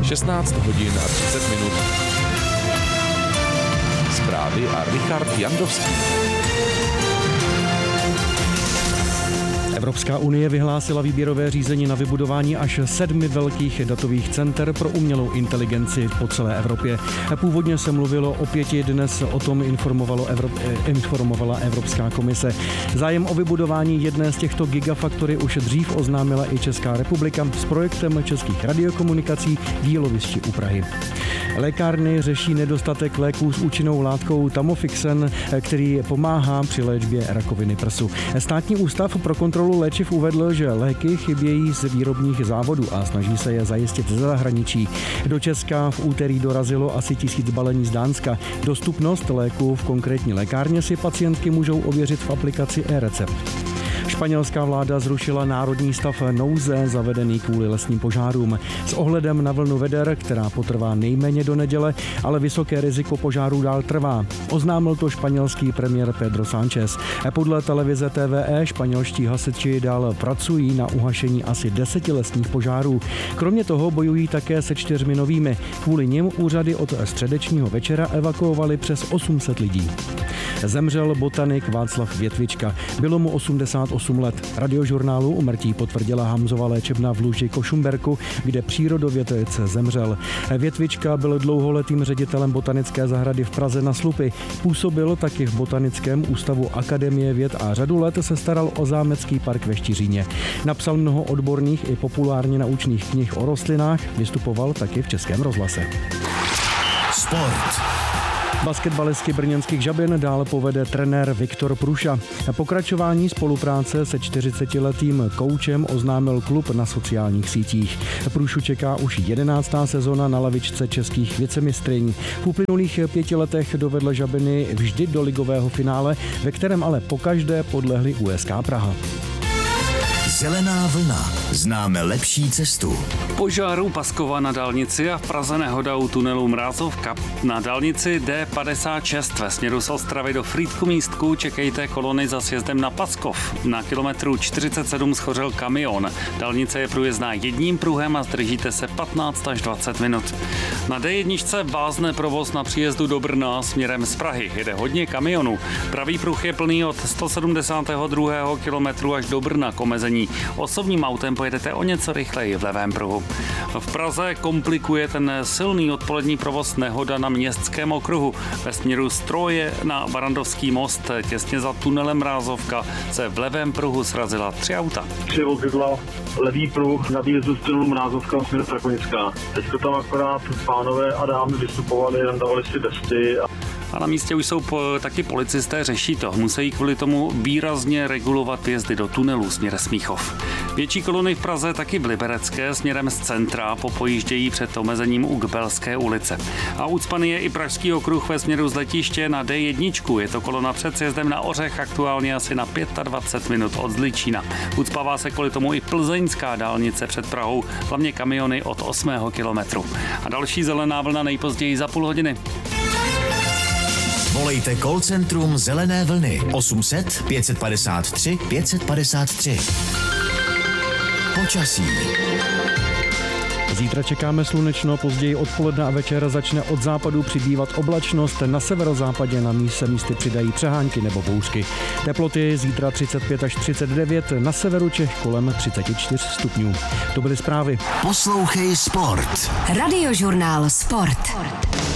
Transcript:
16 hodin a 30 minut. Zprávy a Richard Jandovský. Evropská unie vyhlásila výběrové řízení na vybudování až 7 velkých datových center pro umělou inteligenci po celé Evropě. Původně se mluvilo o 5, dnes o tom informovala Evropská komise. Zájem o vybudování jedné z těchto gigafactory už dřív oznámila i Česká republika s projektem českých radiokomunikací v Jílovišti u Prahy. Lékárny řeší nedostatek léků s účinnou látkou Tamofixen, který pomáhá při léčbě rakoviny prsu. Státní ústav pro kontrolu léčiv uvedl, že léky chybějí z výrobních závodů a snaží se je zajistit ze zahraničí. Do Česka v úterý dorazilo asi 1000 balení z Dánska. Dostupnost léku v konkrétní lékárně si pacientky můžou ověřit v aplikaci eRecept. Španělská vláda zrušila národní stav nouze zavedený kvůli lesním požárům. S ohledem na vlnu veder, která potrvá nejméně do neděle, ale vysoké riziko požárů dál trvá. Oznámil to španělský premiér Pedro Sánchez. Podle televize TVE španělští hasiči dál pracují na uhašení asi 10 lesních požárů. Kromě toho bojují také se 4 novými. Kvůli nim úřady od středečního večera evakuovali přes 800 lidí. Zemřel botanik Václav Větvička. Bylo mu 88 let. Radiožurnálu úmrtí potvrdila Hamzova léčebna v Luži Košumberku, kde přírodovědec zemřel. Větvička byl dlouholetým ředitelem botanické zahrady v Praze na Slupy. Působil taky v Botanickém ústavu Akademie věd a řadu let se staral o zámecký park ve Štiříně. Napsal mnoho odborných i populárně naučných knih o rostlinách, vystupoval taky v Českém rozhlase. Sport. Basketbalistky brněnských Žabin dál povede trenér Viktor Průša. Pokračování spolupráce se 40letým koučem oznámil klub na sociálních sítích. Průšu čeká už 11. sezona na lavičce českých vicemistryň. V uplynulých 5 letech dovedl Žabiny vždy do ligového finále, ve kterém ale pokaždé podlehli USK Praha. Zelená vlna. Známe lepší cestu. Požár u Paskova na dálnici a v Praze nehoda u tunelu Mrázovka. Na dálnici D56 ve směru z Ostravy do Frýdku-Místku čekejte kolony za sjezdem na Paskov. Na kilometru 47 schořel kamion. Dálnice je průjezdná jedním pruhem a zdržíte se 15 až 20 minut. Na D1 vázne provoz na příjezdu do Brna směrem z Prahy. Jede hodně kamionů. Pravý pruh je plný od 172. kilometru až do Brna k omezení. Osobním autem pojedete o něco rychleji v levém pruhu. V Praze komplikuje ten silný odpolední provoz nehoda na Městském okruhu. Ve směru z Troje na Barandovský most těsně za tunelem Mrázovka se v levém pruhu srazila 3 auta. 3 vozidla, levý pruh na výjezdu z tunelu Mrázovka směru Strakonická. Teďko tam akorát pánové a dámy vystupovali, dávali si vesty. A na místě už jsou taky policisté, řeší to. Musí kvůli tomu výrazně regulovat vjezdy do tunelu směrem Smíchov. Větší kolony v Praze taky v Liberecké směrem z centra popojíždějí před omezením u Gbelské ulice. A ucpaný je i pražský okruh ve směru z letiště na D1. Je to kolona před sjezdem na Ořech aktuálně asi na 25 minut od Zličína. Ucpává se kvůli tomu i plzeňská dálnice před Prahou, hlavně kamiony od 8. kilometru. A další zelená vlna nejpozději za půl hodiny. Volejte call centrum Zelené vlny 800 553 553. Počasí. Zítra čekáme slunečno, později odpoledne a večer začne od západu přibývat oblačnost. Na severozápadě na místy přidají přehánky nebo bouřky. Teploty zítra 35 až 39, na severu Čech kolem 34 stupňů. To byly zprávy. Poslouchej Sport. Radiožurnál Sport.